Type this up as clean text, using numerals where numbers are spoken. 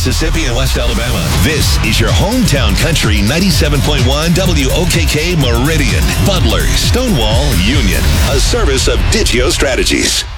Mississippi, and West Alabama. This is your hometown country 97.1 WOKK Meridian, Butler, Stonewall, Union. A service of Digio Strategies.